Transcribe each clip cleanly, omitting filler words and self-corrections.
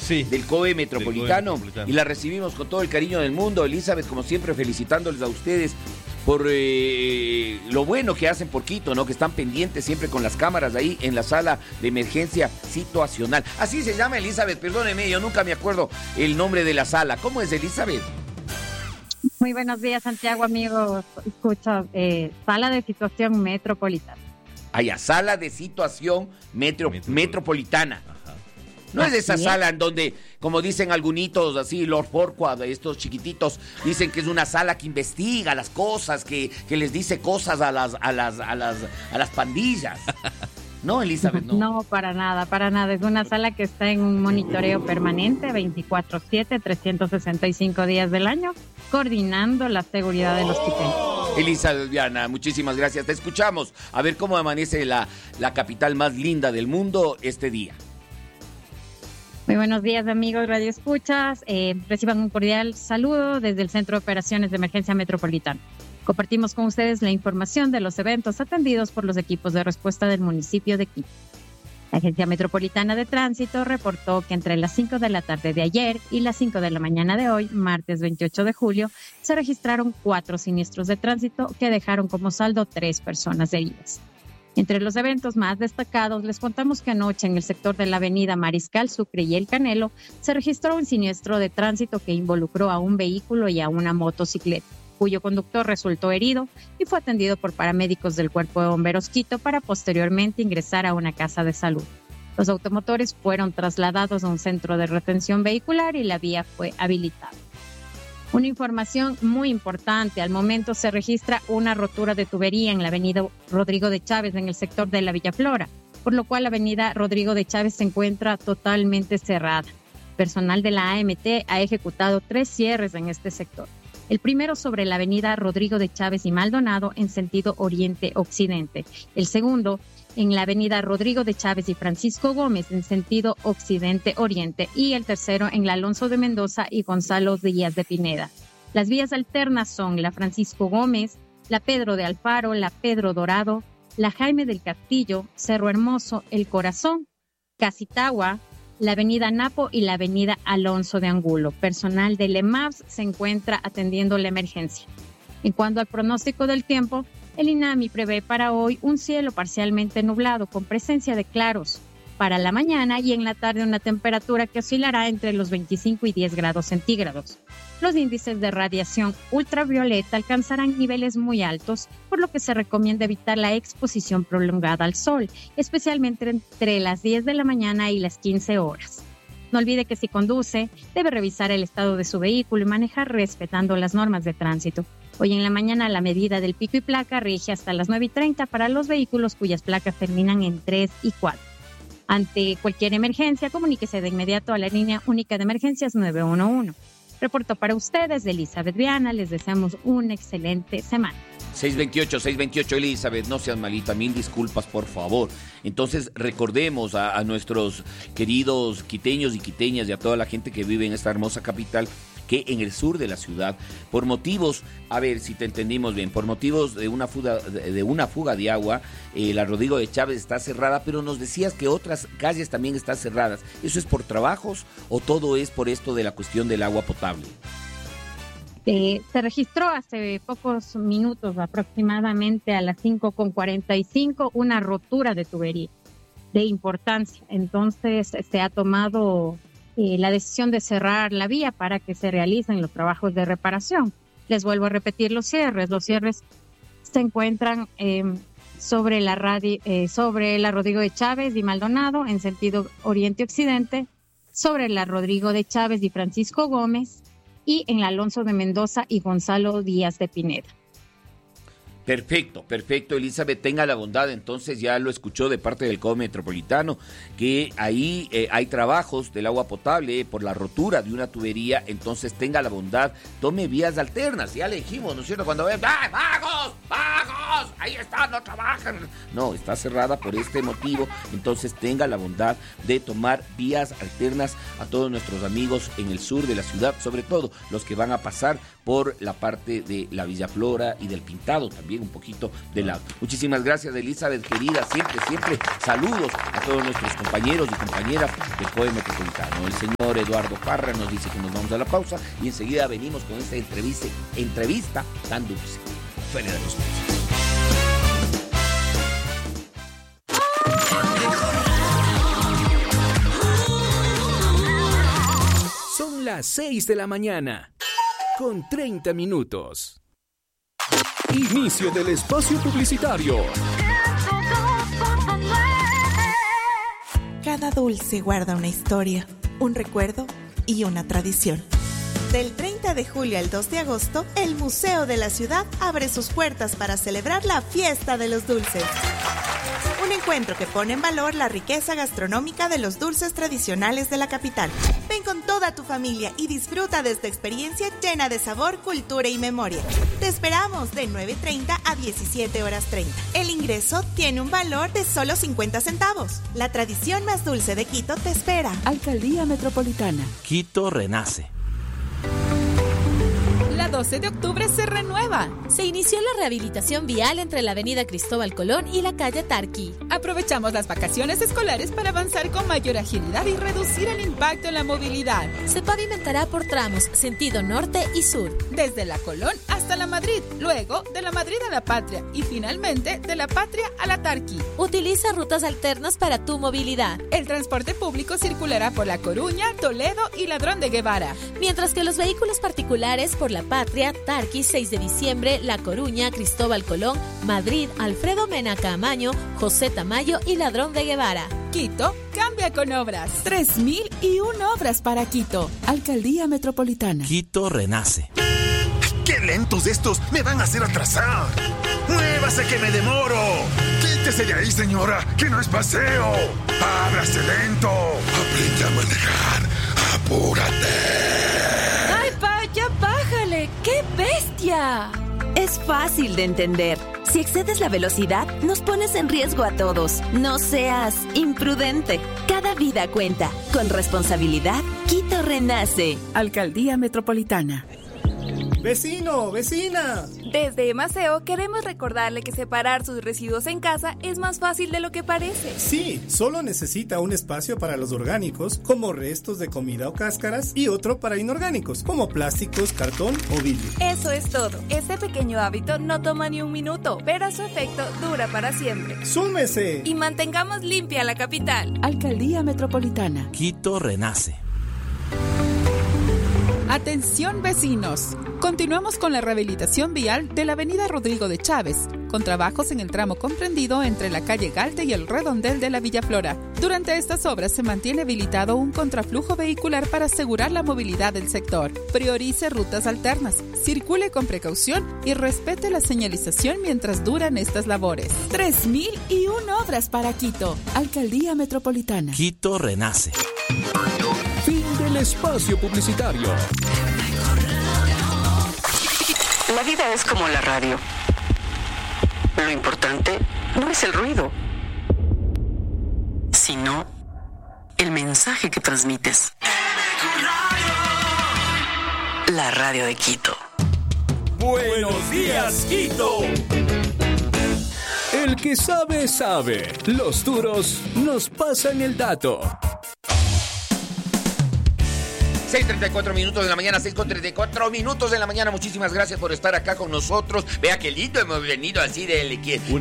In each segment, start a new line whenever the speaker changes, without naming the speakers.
del COE Metropolitano, y la recibimos con todo el cariño del mundo. Elizabeth, como siempre, felicitándoles a ustedes por lo bueno que hacen por Quito, ¿no? Que están pendientes siempre con las cámaras ahí en la sala de emergencia situacional. Así se llama, Elizabeth, perdóneme, yo nunca me acuerdo el nombre de la sala. ¿Cómo es, Elizabeth?
Muy buenos días, Santiago, amigos. Escucha, sala de situación metropolitana.
Sala de situación metropolitana. No es esa sala en donde, como dicen algunitos, así, Lord Farquaad, estos chiquititos, dicen que es una sala que investiga las cosas, que les dice cosas a las pandillas. No, Elizabeth, no.
No, para nada. Es una sala que está en un monitoreo permanente, 24/7, 365 días del año, coordinando la seguridad de los quiteños.
Elizabeth Viana, muchísimas gracias. Te escuchamos. A ver cómo amanece la capital más linda del mundo este día.
Muy buenos días, amigos Radio Escuchas. Reciban un cordial saludo desde el Centro de Operaciones de Emergencia Metropolitana. Compartimos con ustedes la información de los eventos atendidos por los equipos de respuesta del municipio de Quito. La Agencia Metropolitana de Tránsito reportó que entre las 5 de la tarde de ayer y las 5 de la mañana de hoy, martes 28 de julio, se registraron 4 siniestros de tránsito que dejaron como saldo 3 personas heridas. Entre los eventos más destacados, les contamos que anoche en el sector de la avenida Mariscal Sucre y El Canelo se registró un siniestro de tránsito que involucró a un vehículo y a una motocicleta, cuyo conductor resultó herido y fue atendido por paramédicos del Cuerpo de Bomberos Quito para posteriormente ingresar a una casa de salud. Los automotores fueron trasladados a un centro de retención vehicular y la vía fue habilitada. Una información muy importante, al momento se registra una rotura de tubería en la avenida Rodrigo de Chávez en el sector de la Villa Flora, por lo cual la avenida Rodrigo de Chávez se encuentra totalmente cerrada. Personal de la AMT ha ejecutado 3 cierres en este sector. El primero sobre la avenida Rodrigo de Chávez y Maldonado en sentido oriente-occidente. El segundo en la avenida Rodrigo de Chávez y Francisco Gómez en sentido occidente-oriente. Y el tercero en la Alonso de Mendoza y Gonzalo Díaz de Pineda. Las vías alternas son la Francisco Gómez, la Pedro de Alfaro, la Pedro Dorado, la Jaime del Castillo, Cerro Hermoso, El Corazón, Casitagua, la avenida Napo y la avenida Alonso de Angulo. Personal del EMAPS se encuentra atendiendo la emergencia. En cuanto al pronóstico del tiempo, el INAMI prevé para hoy un cielo parcialmente nublado con presencia de claros. Para la mañana y en la tarde una temperatura que oscilará entre los 25 y 10 grados centígrados. Los índices de radiación ultravioleta alcanzarán niveles muy altos, por lo que se recomienda evitar la exposición prolongada al sol, especialmente entre las 10 de la mañana y las 15 horas. No olvide que si conduce, debe revisar el estado de su vehículo y manejar respetando las normas de tránsito. Hoy en la mañana la medida del pico y placa rige hasta las 9:30 para los vehículos cuyas placas terminan en 3 y 4. Ante cualquier emergencia, comuníquese de inmediato a la línea única de emergencias 911. Reporto para ustedes, Elizabeth Viana. Les deseamos una excelente semana.
628, Elizabeth, no seas malita, 1000 disculpas, por favor. Entonces, recordemos a nuestros queridos quiteños y quiteñas y a toda la gente que vive en esta hermosa capital que en el sur de la ciudad, por motivos, a ver si te entendimos bien, por motivos de una fuga de agua, la Rodrigo de Chávez está cerrada, pero nos decías que otras calles también están cerradas. ¿Eso es por trabajos o todo es por esto de la cuestión del agua potable?
Se registró hace pocos minutos, aproximadamente a las 5:45, una rotura de tubería de importancia. Entonces se ha tomado la decisión de cerrar la vía para que se realicen los trabajos de reparación. Les vuelvo a repetir los cierres. Los cierres se encuentran sobre la Rodrigo de Chávez y Maldonado en sentido oriente-occidente, sobre la Rodrigo de Chávez y Francisco Gómez, y en la Alonso de Mendoza y Gonzalo Díaz de Pineda.
Perfecto, Elizabeth, tenga la bondad, entonces ya lo escuchó de parte del COE Metropolitano, que ahí hay trabajos del agua potable por la rotura de una tubería, entonces tenga la bondad, tome vías alternas, ya le dijimos, ¿no es cierto? Cuando ven, ¡ay, vagos! Ahí están, no trabajan. No, está cerrada por este motivo, entonces tenga la bondad de tomar vías alternas a todos nuestros amigos en el sur de la ciudad, sobre todo los que van a pasar por la parte de la Villa Flora y del Pintado, también un poquito de lado. Muchísimas gracias, Elizabeth, querida, siempre saludos a todos nuestros compañeros y compañeras del COE Metropolitano. El señor señor Eduardo Parra nos dice que nos vamos a la pausa y enseguida venimos con esta entrevista tan dulce. Feria de los Dulces.
Son las 6 de la mañana, con 30 minutos. Inicio del espacio publicitario.
Cada dulce guarda una historia, un recuerdo y una tradición. Del 30 de julio al 2 de agosto, el Museo de la Ciudad abre sus puertas para celebrar la Fiesta de los Dulces. Un encuentro que pone en valor la riqueza gastronómica de los dulces tradicionales de la capital. Ven con toda tu familia y disfruta de esta experiencia llena de sabor, cultura y memoria. Te esperamos de 9:30 a 17:30. El ingreso tiene un valor de solo 50 centavos. La tradición más dulce de Quito te espera.
Alcaldía Metropolitana.
Quito renace.
La 12 de octubre se renueva.
Se inició la rehabilitación vial entre la avenida Cristóbal Colón y la calle Tarqui.
Aprovechamos las vacaciones escolares para avanzar con mayor agilidad y reducir el impacto en la movilidad.
Se pavimentará por tramos, sentido norte y sur.
Desde la Colón hasta la Madrid, luego de la Madrid a la Patria y finalmente de la Patria a la Tarqui.
Utiliza rutas alternas para tu movilidad.
El transporte público circulará por La Coruña, Toledo y Ladrón de Guevara.
Mientras que los vehículos particulares por la Patria, Tarqui, 6 de diciembre, La Coruña, Cristóbal Colón, Madrid, Alfredo Mena Caamaño, José Tamayo y Ladrón de Guevara.
Quito cambia con obras.
3001 obras para Quito. Alcaldía Metropolitana.
Quito renace.
¡Qué lentos estos! ¡Me van a hacer atrasar! ¡Muévase que me demoro! ¡Quítese de ahí, señora! ¡Que no es paseo! ¡Ábrase lento! ¡Aprende a manejar! ¡Apúrate!
¡Ay, pa! ¡Ya bájale! ¡Qué bestia!
Es fácil de entender. Si excedes la velocidad, nos pones en riesgo a todos. No seas imprudente. Cada vida cuenta. Con responsabilidad, Quito renace.
Alcaldía Metropolitana.
¡Vecino! ¡Vecina!
Desde Maceo queremos recordarle que separar sus residuos en casa es más fácil de lo que parece.
Sí, solo necesita un espacio para los orgánicos, como restos de comida o cáscaras, y otro para inorgánicos, como plásticos, cartón o vidrio.
Eso es todo. Este pequeño hábito no toma ni un minuto, pero su efecto dura para siempre.
¡Súmese!
Y mantengamos limpia la capital.
Alcaldía Metropolitana.
Quito renace.
Atención vecinos, continuamos con la rehabilitación vial de la avenida Rodrigo de Chávez, con trabajos en el tramo comprendido entre la calle Galte y el redondel de la Villa Flora. Durante estas obras se mantiene habilitado un contraflujo vehicular para asegurar la movilidad del sector. Priorice rutas alternas, circule con precaución y respete la señalización mientras duran estas labores.
3001 obras para Quito. Alcaldía Metropolitana.
Quito renace.
Fin del espacio publicitario.
La vida es como la radio. Lo importante no es el ruido, sino el mensaje que transmites. La radio de Quito.
Buenos días, Quito. El que sabe, sabe. Los duros nos pasan el dato.
6:34 minutos de la mañana, 6:34 minutos de la mañana. Muchísimas gracias por estar acá con nosotros. Vea qué lindo hemos venido así del equipo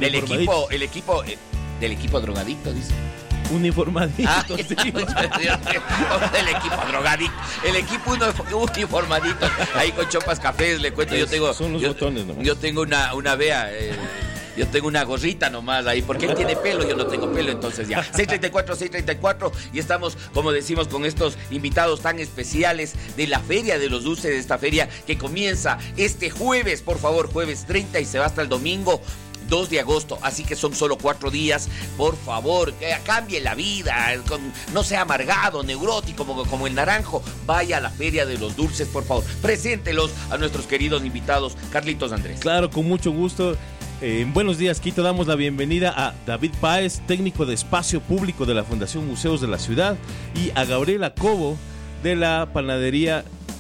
drogadicto, dice.
Uniformadito.
Sí. El equipo drogadicto. El equipo uniformadito. Ahí con chopas cafés, le cuento.
Son los botones nomás.
Yo tengo una vea. Yo tengo una gorrita nomás ahí, porque él tiene pelo, yo no tengo pelo, entonces ya. 6:34, y estamos, como decimos, con estos invitados tan especiales de la Feria de los Dulces, de esta feria que comienza este jueves, por favor, jueves 30 y se va hasta el domingo 2 de agosto, así que son solo 4 días, por favor, cambie la vida, no sea amargado, neurótico como el naranjo, vaya a la Feria de los Dulces, por favor, preséntelos a nuestros queridos invitados. Carlitos Andrés.
Claro, con mucho gusto. Buenos días, Quito. Damos la bienvenida a David Páez, técnico de espacio público de la Fundación Museos de la Ciudad, y a Gabriela Cobo de la panadería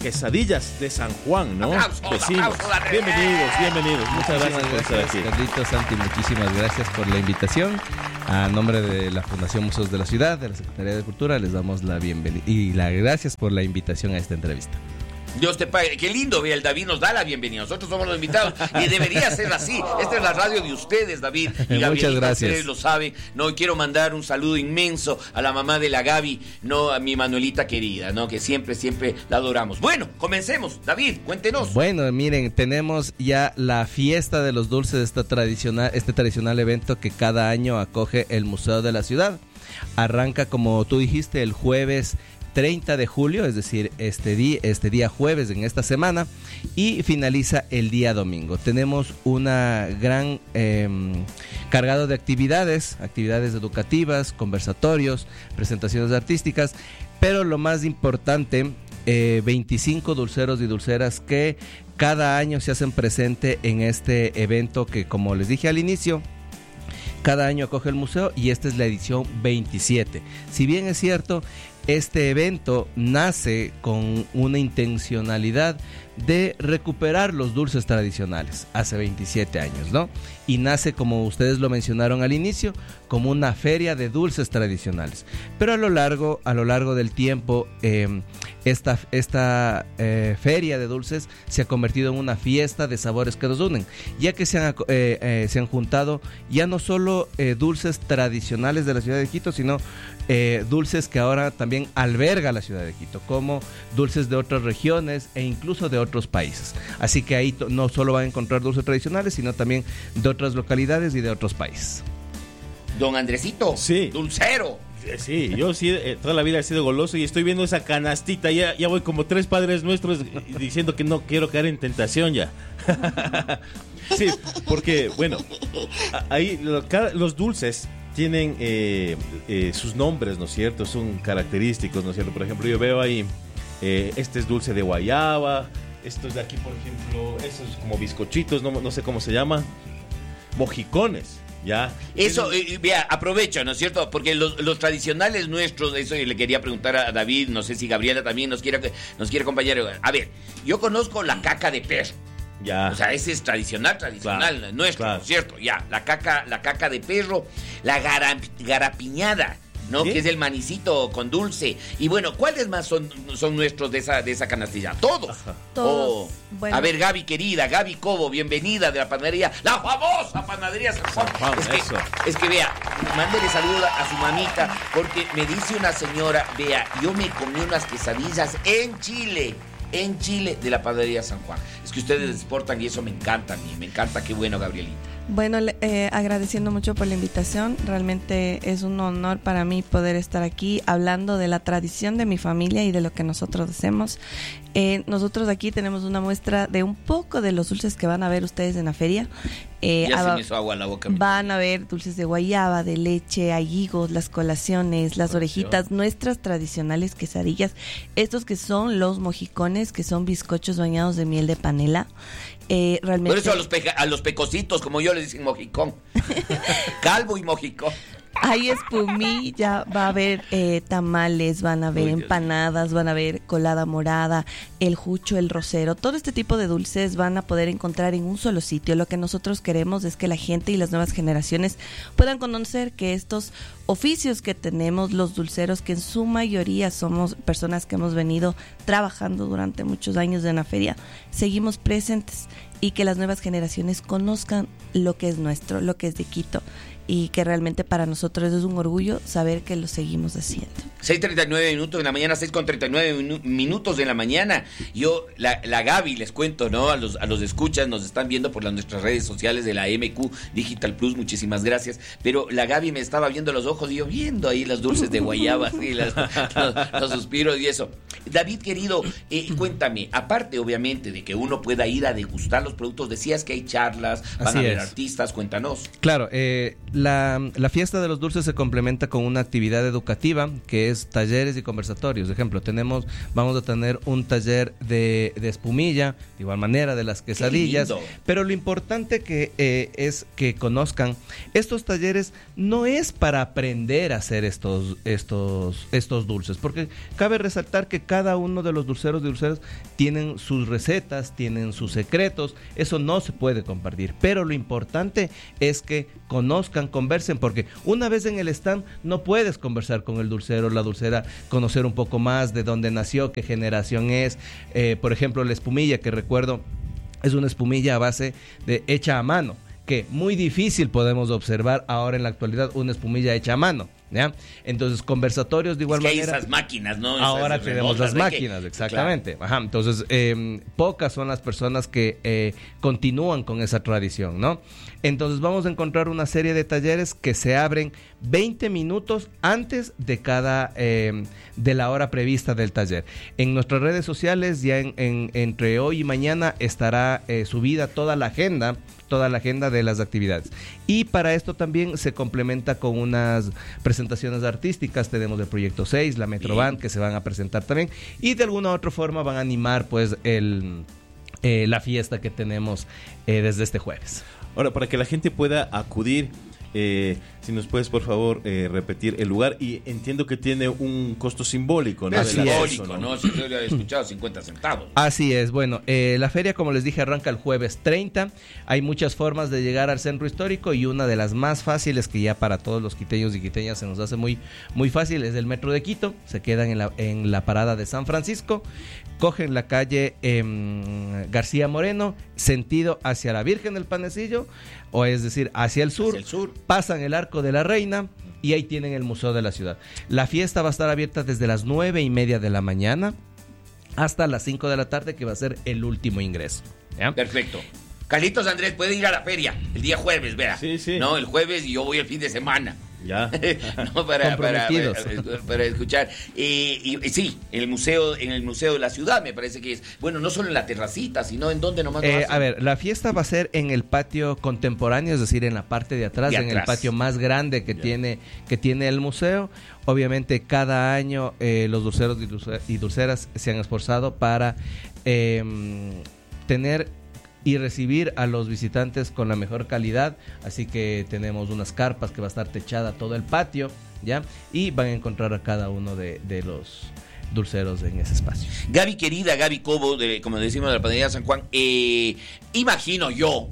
quesadillas de San Juan, ¿no?
Vecinos.
Bienvenidos. Muchas gracias por estar aquí.
Carlitos, Santi, muchísimas gracias por la invitación. A nombre de la Fundación Museos de la Ciudad, de la Secretaría de Cultura, les damos la bienvenida y las gracias por la invitación a esta entrevista.
Dios te pague. Qué lindo, el David nos da la bienvenida. Nosotros somos los invitados y debería ser así. Esta es la radio de ustedes, David. Y
muchas gracias.
Ustedes lo saben. No, quiero mandar un saludo inmenso a la mamá de la Gaby, no, a mi Manuelita querida, no, que siempre la adoramos. Bueno, comencemos. David, cuéntenos.
Bueno, miren, tenemos ya la fiesta de los dulces, este tradicional evento que cada año acoge el Museo de la Ciudad. Arranca, como tú dijiste, el jueves 30 de julio, es decir, este día jueves en esta semana, y finaliza el día domingo. Tenemos una gran cargado de actividades educativas, conversatorios, presentaciones artísticas, pero lo más importante, 25 dulceros y dulceras que cada año se hacen presente en este evento que, como les dije al inicio, cada año acoge el museo, y esta es la edición 27. Si bien es cierto, este evento nace con una intencionalidad de recuperar los dulces tradicionales hace 27 años, ¿no? Y nace, como ustedes lo mencionaron al inicio, como una feria de dulces tradicionales. Pero a lo largo del tiempo, esta feria de dulces se ha convertido en una fiesta de sabores que nos unen, ya que se han juntado ya no solo dulces tradicionales de la ciudad de Quito, sino dulces que ahora también alberga la ciudad de Quito, como dulces de otras regiones e incluso de otros países. Así que ahí no solo van a encontrar dulces tradicionales, sino también de otras localidades y de otros países.
Don Andresito,
sí.
Dulcero.
Sí, yo sí, toda la vida he sido goloso y estoy viendo esa canastita, ya voy como 3 Padres Nuestros diciendo que no quiero caer en tentación ya. Sí, porque, bueno, ahí los dulces tienen sus nombres, ¿no es cierto? Son característicos, ¿no es cierto? Por ejemplo, yo veo ahí, este es dulce de guayaba, estos de aquí, por ejemplo, esos como bizcochitos, no sé cómo se llama, mojicones. Ya.
Eso, vea, aprovecho, ¿no es cierto? Porque los tradicionales nuestros, eso le quería preguntar a David, no sé si Gabriela también nos quiere acompañar. A ver, yo conozco la caca de perro.
Ya.
O sea, ese es tradicional, claro, nuestro, claro. ¿No es cierto? Ya, la caca de perro, la garapiñada, ¿no? ¿Sí? Que es el manicito con dulce. Y bueno, ¿cuáles más son nuestros de esa canastilla? Todos.
Todos.
Bueno. A ver, Gaby querida, Gaby Cobo, bienvenida de la panadería, la famosa panadería San Juan. Es que vea, mándele saludos a su mamita, porque me dice una señora, vea, yo me comí unas quesadillas en Chile de la panadería San Juan. Es que ustedes exportan y eso me encanta a mí, me encanta, qué bueno, Gabrielita.
Bueno, agradeciendo mucho por la invitación, realmente es un honor para mí poder estar aquí hablando de la tradición de mi familia y de lo que nosotros hacemos. Nosotros aquí tenemos una muestra de un poco de los dulces que van a ver ustedes en la feria.
Ya se me hizo agua en la boca.
Van a ver dulces de guayaba, de leche, ayigos, las colaciones, las orejitas, nuestras tradicionales quesadillas, estos que son los mojicones, que son bizcochos bañados de miel de panela. Realmente...
Por eso a los pecositos, como yo les dicen mojicón. Calvo y mojicón.
Hay espumilla, va a haber tamales, van a haber empanadas, van a haber colada morada, el jucho, el rosero. Todo este tipo de dulces van a poder encontrar en un solo sitio. Lo que nosotros queremos es que la gente y las nuevas generaciones puedan conocer que estos oficios que tenemos, los dulceros, que en su mayoría somos personas que hemos venido trabajando durante muchos años en la feria, seguimos presentes, y que las nuevas generaciones conozcan lo que es nuestro, lo que es de Quito, y que realmente para nosotros es un orgullo saber que lo seguimos haciendo.
6:39 minutos de la mañana, 6:39 minutos de la mañana. Yo, la Gaby, les cuento, ¿no? A los escuchas, nos están viendo por nuestras redes sociales de la MQ Digital Plus, muchísimas gracias. Pero la Gaby me estaba viendo los ojos y yo viendo ahí las dulces de guayaba, y los suspiros y eso. David, querido, cuéntame, aparte obviamente de que uno pueda ir a degustar los productos, decías que hay charlas, van a haber artistas, cuéntanos.
Claro, la fiesta de los dulces se complementa con una actividad educativa que que es talleres y conversatorios. Por ejemplo, vamos a tener un taller de espumilla, de igual manera de las quesadillas, pero lo importante que es que conozcan estos talleres. No es para aprender a hacer estos dulces, porque cabe resaltar que cada uno de los dulceros y dulceras tienen sus recetas, tienen sus secretos. Eso no se puede compartir, pero lo importante es que conozcan, conversen, porque una vez en el stand no puedes conversar con el dulcero, la dulcera, conocer un poco más de dónde nació, qué generación es. Por ejemplo, la espumilla, que recuerdo es una espumilla a base de hecha a mano, que muy difícil podemos observar ahora en la actualidad una espumilla hecha a mano, ¿ya? Entonces, conversatorios de igual manera.
Hay esas máquinas, ¿no?
Ahora tenemos las máquinas, exactamente. Claro. Ajá, entonces, pocas son las personas que continúan con esa tradición, ¿no? Entonces, vamos a encontrar una serie de talleres que se abren 20 minutos antes de de la hora prevista del taller. En nuestras redes sociales, ya entre hoy y mañana, estará subida toda la agenda de las actividades. Y para esto también se complementa con unas presentaciones artísticas. Tenemos el Proyecto 6, la Metroband, que se van a presentar también, y de alguna u otra forma van a animar pues la fiesta que tenemos desde este jueves.
Ahora, para que la gente pueda acudir, si nos puedes por favor repetir el lugar, y entiendo que tiene un costo simbólico, ¿no?
Simbólico, ¿no? Si yo he escuchado 50 centavos.
Así es, bueno, la feria, como les dije, arranca el jueves 30. Hay muchas formas de llegar al centro histórico, y una de las más fáciles, que ya para todos los quiteños y quiteñas se nos hace muy, muy fácil, es el metro de Quito. Se quedan en la parada de San Francisco, cogen la calle García Moreno, sentido hacia la Virgen del Panecillo, o es decir, hacia el sur, pasan el Arco de la Reina, y ahí tienen el Museo de la Ciudad. La fiesta va a estar abierta desde las 9:30 de la mañana hasta las 5 de la tarde, que va a ser el último ingreso, ¿ya?
Perfecto. Carlitos Andrés puede ir a la feria el día jueves, vea.
Sí, sí.
No, el jueves, y yo voy el fin de semana.
Ya.
No, para escuchar. Y sí, en el museo de la ciudad, me parece que es, bueno, no solo en la terracita, sino en donde nomás lo hacen.
A ver, la fiesta va a ser en el patio contemporáneo, es decir, en la parte de atrás, en el patio más grande que tiene el museo. Obviamente, cada año los dulceros y dulceras se han esforzado para tener y recibir a los visitantes con la mejor calidad. Así que tenemos unas carpas que va a estar techada todo el patio, ¿ya? Y van a encontrar a cada uno de los dulceros en ese espacio.
Gaby querida, Gaby Cobo, como decimos de la panadería San Juan, imagino yo,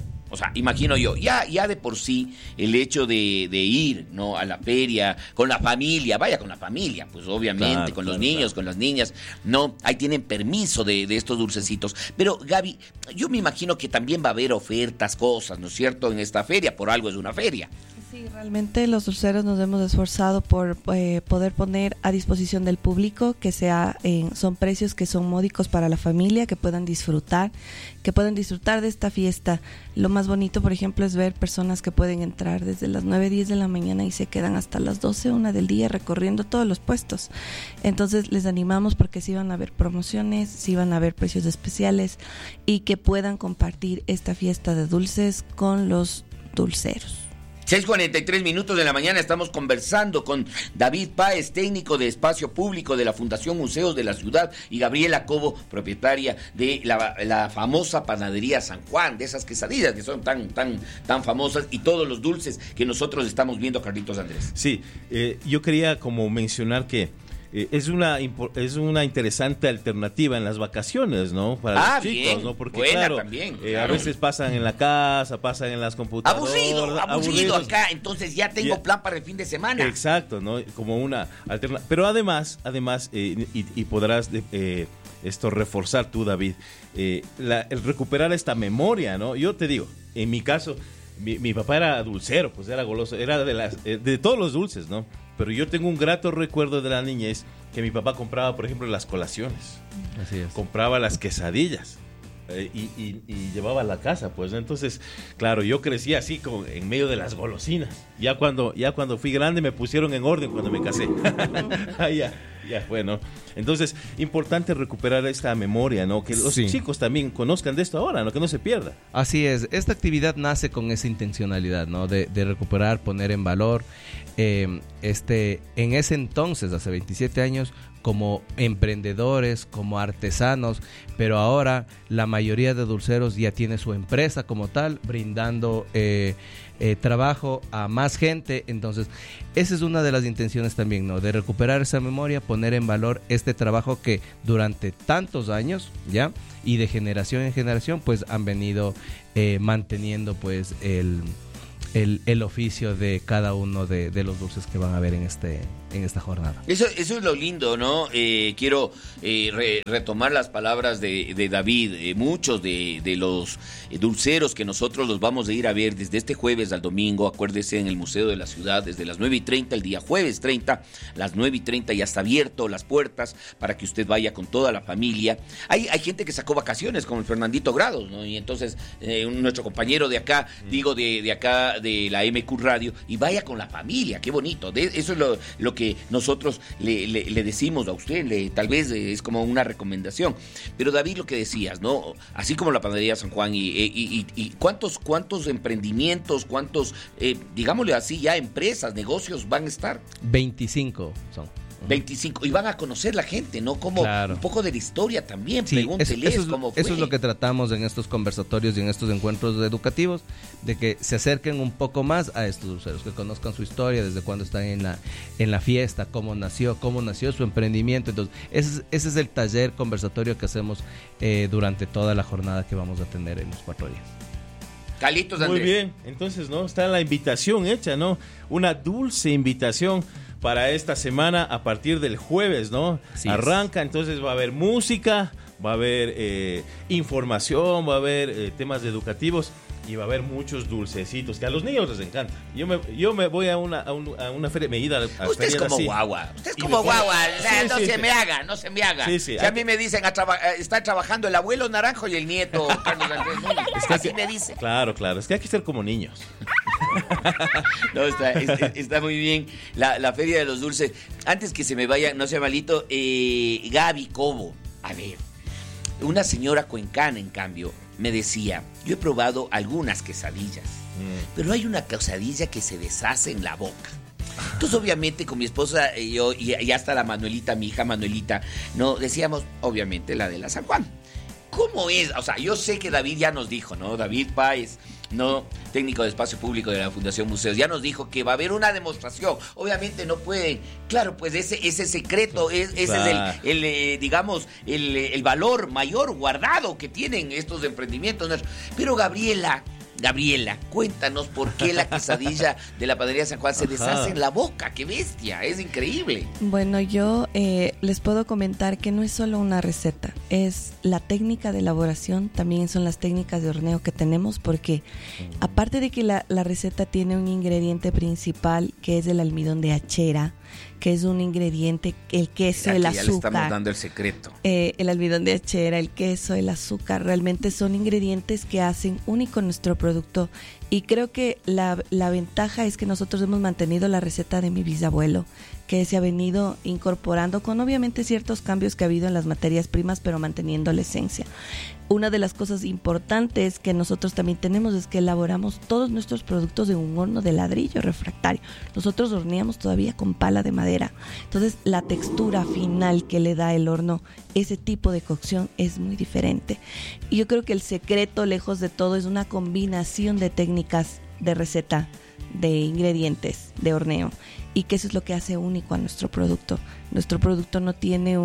ya de por sí el hecho de ir, ¿no?, a la feria con la familia, pues obviamente, claro, con los niños, con las niñas, ¿no? Ahí tienen permiso de estos dulcecitos. Pero Gaby, yo me imagino que también va a haber ofertas, cosas, ¿no es cierto?, en esta feria, por algo es una feria.
Sí, realmente los dulceros nos hemos esforzado por poder poner a disposición del público, que son precios que son módicos para la familia, que puedan disfrutar de esta fiesta. Lo más bonito, por ejemplo, es ver personas que pueden entrar desde las 9:10 de la mañana y se quedan hasta las 12, 1 del día recorriendo todos los puestos. Entonces les animamos, porque sí van a haber promociones, sí van a haber precios especiales, y que puedan compartir esta fiesta de dulces con los dulceros.
6:43 de la mañana, estamos conversando con David Páez, técnico de espacio público de la Fundación Museos de la Ciudad, y Gabriela Cobo, propietaria de la famosa panadería San Juan, de esas quesadillas que son tan famosas, y todos los dulces que nosotros estamos viendo, Carlitos Andrés.
Sí, yo quería como mencionar que es una interesante alternativa en las vacaciones, ¿no? Para los chicos,
bien,
¿no? Porque
buena,
claro,
también,
a veces pasan en la casa, pasan en las computadoras.
Aburrido acá, entonces ya tengo plan para el fin de semana.
Exacto, ¿no? Como una alternativa. Pero además, y podrás reforzar tú, David, el recuperar esta memoria, ¿no? Yo te digo, en mi caso, mi papá era dulcero, pues era goloso, era de todos los dulces, ¿no? Pero yo tengo un grato recuerdo de la niñez, que mi papá compraba, por ejemplo, las colaciones.
Así es.
Compraba las quesadillas y llevaba a la casa, pues. Entonces, claro, yo crecí así, como en medio de las golosinas. Ya cuando fui grande me pusieron en orden cuando me casé. Ya fue, ¿no? Entonces, importante recuperar esta memoria, ¿no? Que los chicos también conozcan de esto ahora, ¿no? Que no se pierda.
Así es, esta actividad nace con esa intencionalidad, ¿no? De recuperar, poner en valor, en ese entonces, hace 27 años, como emprendedores, como artesanos, pero ahora la mayoría de dulceros ya tiene su empresa como tal, brindando trabajo a más gente. Entonces, esa es una de las intenciones también, ¿no? De recuperar esa memoria, poner en valor este trabajo que durante tantos años, ¿ya? Y de generación en generación, pues han venido manteniendo, pues, el oficio de cada uno de los dulces que van a ver en esta jornada.
Eso es lo lindo, ¿no? Quiero retomar las palabras de David. Muchos de los dulceros que nosotros los vamos a ir a ver desde este jueves al domingo, acuérdese, en el Museo de la Ciudad, desde las 9:30, el día jueves 30, las 9:30 ya está abierto las puertas para que usted vaya con toda la familia. Hay gente que sacó vacaciones, como el Fernandito Grados, ¿no? Y entonces, nuestro compañero de acá, de acá, de la MQ Radio, y vaya con la familia, qué bonito. Eso es lo que nosotros le decimos a usted, tal vez es como una recomendación. Pero David, lo que decías, ¿no? Así como la panadería San Juan, y ¿cuántos emprendimientos, digámosle así, ya empresas, negocios van a estar?
25 son.
25, y van a conocer la gente, ¿no? Como un poco de la historia también,
sí,
pregúnteles cómo fue.
Eso es lo que tratamos en estos conversatorios y en estos encuentros educativos, de que se acerquen un poco más a estos dulceros, que conozcan su historia, desde cuando están en la fiesta, cómo nació su emprendimiento. Entonces, ese es el taller conversatorio que hacemos durante toda la jornada que vamos a tener en los 4 días.
Calitos, Andrés.
Muy bien, entonces, ¿no? Está la invitación hecha, ¿no? Una dulce invitación para esta semana a partir del jueves, ¿no? Así arranca, entonces va a haber música, va a haber información, va a haber temas educativos y va a haber muchos dulcecitos que a los niños les encanta. Yo me voy a una feria, me he ido a
usted es como guagua, o sea, no se me haga. Sí, si a mí me dicen está trabajando el abuelo Naranjo y el nieto Carlos Andrés Núñez, así me dicen.
Claro, es que hay que ser como niños.
No, está muy bien la Feria de los Dulces. Antes que se me vaya, no sea malito, Gaby Cobo, a ver, una señora cuencana, en cambio, me decía, yo he probado algunas quesadillas, pero hay una quesadilla que se deshace en la boca. Entonces, obviamente, con mi esposa yo, y hasta la Manuelita, mi hija Manuelita, no decíamos, obviamente, la de la San Juan. ¿Cómo es? O sea, yo sé que David ya nos dijo, ¿no? David Páez, no, técnico de espacio público de la Fundación Museos, ya nos dijo que va a haber una demostración. Obviamente no pueden, claro, pues ese secreto, ese es digamos, el valor mayor guardado que tienen estos emprendimientos. Pero Gabriela, cuéntanos por qué la quesadilla de la panadería San Juan se deshace en la boca. ¡Qué bestia! Es increíble.
Bueno, yo les puedo comentar que no es solo una receta, es la técnica de elaboración, también son las técnicas de horneo que tenemos, porque aparte de que la receta tiene un ingrediente principal que es el almidón de hachera, que es un ingrediente, el queso, el azúcar. Ya le
estamos dando el secreto.
El almidón de hachera, el queso, el azúcar, realmente son ingredientes que hacen único nuestro producto. Y creo que la ventaja es que nosotros hemos mantenido la receta de mi bisabuelo, que se ha venido incorporando con obviamente ciertos cambios que ha habido en las materias primas, pero manteniendo la esencia. Una de las cosas importantes que nosotros también tenemos es que elaboramos todos nuestros productos en un horno de ladrillo refractario. Nosotros horneamos todavía con pala de madera. Entonces, la textura final que le da el horno, ese tipo de cocción es muy diferente. Y yo creo que el secreto, lejos de todo, es una combinación de técnicas de receta, de ingredientes, de horneo. Y que eso es lo que hace único a nuestro producto. Nuestro producto no tiene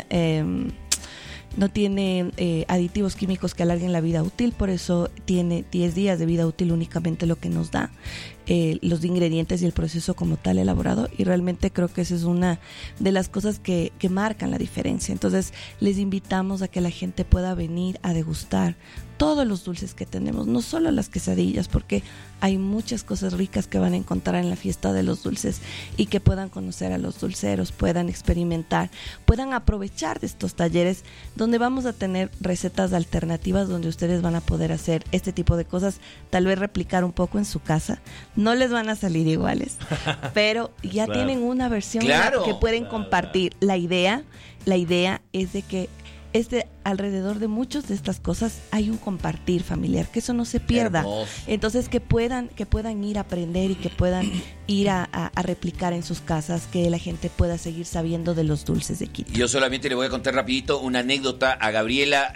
aditivos químicos que alarguen la vida útil, por eso tiene 10 días de vida útil únicamente lo que nos da los ingredientes y el proceso como tal elaborado, y realmente creo que esa es una de las cosas que marcan la diferencia. Entonces les invitamos a que la gente pueda venir a degustar todos los dulces que tenemos, no solo las quesadillas, porque hay muchas cosas ricas que van a encontrar en la fiesta de los dulces, y que puedan conocer a los dulceros, puedan experimentar, puedan aprovechar de estos talleres donde vamos a tener recetas alternativas, donde ustedes van a poder hacer este tipo de cosas, tal vez replicar un poco en su casa, No les van a salir iguales, pero ya tienen una versión que pueden compartir. La idea es de que alrededor de muchas de estas cosas hay un compartir familiar, que eso no se pierda. Hermoso. Entonces que puedan ir a aprender y que puedan ir a replicar en sus casas, que la gente pueda seguir sabiendo de los dulces de Quito.
Yo solamente le voy a contar rapidito una anécdota a Gabriela,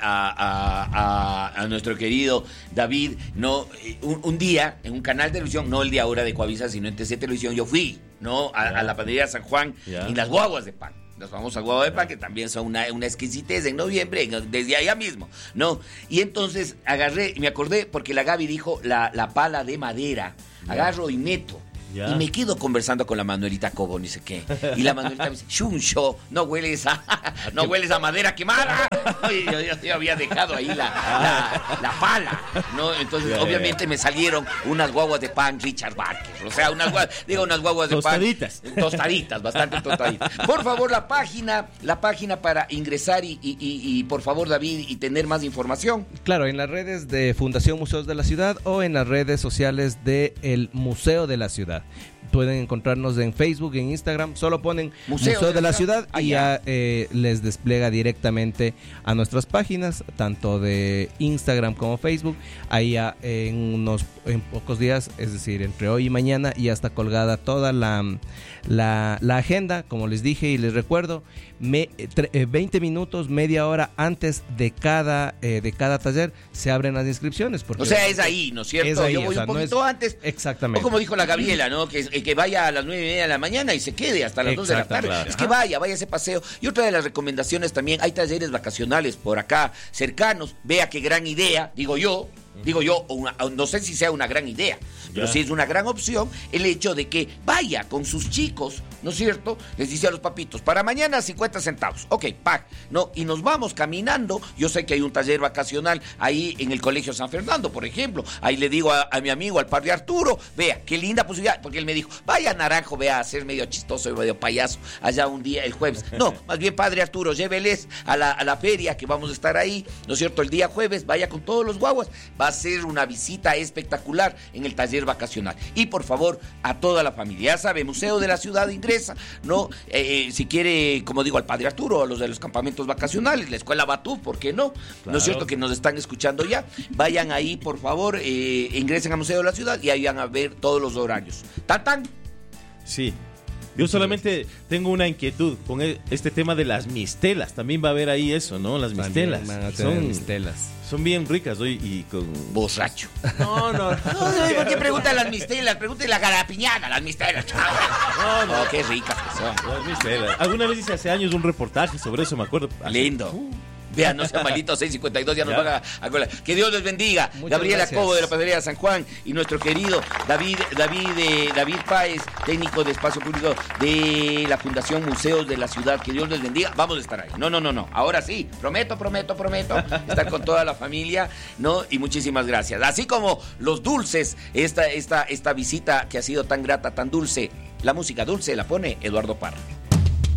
a nuestro querido David. No, un día en un canal de televisión, no el de ahora de Coavisa, sino en TC Televisión, yo fui a la panadería San Juan en las guaguas de pan. Las famosas guaguas de pan, que también son una exquisitez en noviembre, desde allá mismo, ¿no? Y entonces me acordé, porque la Gaby dijo la pala de madera. Agarro y meto. Y me quedo conversando con la Manuelita Cobo, ni sé qué. Y la Manuelita me dice, Chuncho, no hueles a madera quemada. Yo había dejado ahí la pala, ¿no? Entonces, obviamente, me salieron unas guaguas de pan Richard Barker. O sea, unas guaguas de
tostaditas.
Pan. Tostaditas, bastante tostaditas. Por favor, la página para ingresar y por favor, David, y tener más información.
Claro, en las redes de Fundación Museos de la Ciudad o en las redes sociales del Museo de la Ciudad. Pueden encontrarnos en Facebook, en Instagram, solo ponen Museo de la Ciudad y ya les despliega directamente a nuestras páginas, tanto de Instagram como Facebook. Ahí ya en pocos días, es decir, entre hoy y mañana, ya está colgada toda la agenda, como les dije y les recuerdo, 20 minutos, media hora antes de cada taller se abren las inscripciones. Porque,
o sea, es ahí, ¿no es cierto?
Ahí,
yo voy un poquito antes.
Exactamente.
O como dijo la Gabriela, ¿no? Que vaya a las 9:30 de la mañana y se quede hasta las 2 de la tarde. Claro. Es que vaya ese paseo. Y otra de las recomendaciones también, hay talleres vacacionales por acá, cercanos. Vea qué gran idea, digo yo, no sé si sea una gran idea, pero sí es una gran opción el hecho de que vaya con sus chicos, ¿no es cierto? Les dice a los papitos, para mañana 50 centavos, ok, ¿no? Y nos vamos caminando. Yo sé que hay un taller vacacional ahí en el Colegio San Fernando, por ejemplo. Ahí le digo a mi amigo, al padre Arturo, vea, qué linda posibilidad, porque él me dijo, vaya Naranjo, vea, a ser medio chistoso y medio payaso allá un día, el jueves. No, más bien, padre Arturo, lléveles a la feria que vamos a estar ahí, ¿no es cierto? El día jueves, vaya con todos los guaguas. Va a ser una visita espectacular en el taller vacacional. Y por favor, a toda la familia, ya sabe, Museo de la Ciudad ingresa, ¿no? Si quiere, como digo, al padre Arturo, a los de los campamentos vacacionales, la escuela Batú, ¿por qué no? Claro. ¿No es cierto que nos están escuchando ya? Vayan ahí, por favor, ingresen al Museo de la Ciudad y ahí van a ver todos los horarios. ¡Tan!
Sí. Yo solamente tengo una inquietud con este tema de las mistelas. También va a haber ahí eso, ¿no? Las mistelas. Son bien ricas hoy y con...
Borracho. No, ¿por qué preguntan las mistelas? Pregúntale la garapiñada, las mistelas. No, qué ricas que son.
Las mistelas. Alguna vez hice hace años un reportaje sobre eso, me acuerdo.
Lindo. Vean, no sea malito, 6:52, ya nos van a acordar. Que Dios les bendiga. Muchas Gabriela gracias. Cobo de la Panadería San Juan y nuestro querido David Páez, técnico de Espacio Público de la Fundación Museos de la Ciudad. Que Dios les bendiga. Vamos a estar ahí. No. Ahora sí, prometo estar con toda la familia, ¿no? Y muchísimas gracias. Así como los dulces, esta visita que ha sido tan grata, tan dulce. La música dulce la pone Eduardo Parra.